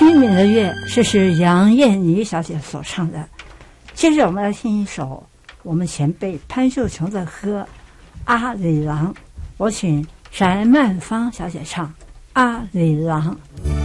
清明的月是杨燕妮小姐所唱的。接着我们来听一首我们前辈潘秀琼的歌《阿里郎》，我请翟曼芳小姐唱《阿里郎》。